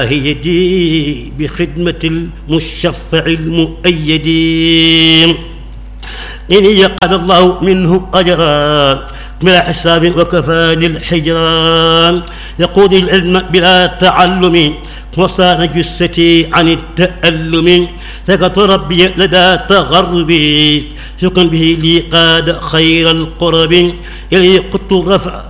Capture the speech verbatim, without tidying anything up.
يدي بخدمة المشفع المؤيد. إني قد الله منه أجرا بلا حساب وكفاني الحجران. يقود العلم بلا تعلم وصان جثتي عن التألم. ثقت ربي لدى تغربي ثقا به لي قاد خير القرب. إلي قدت رفع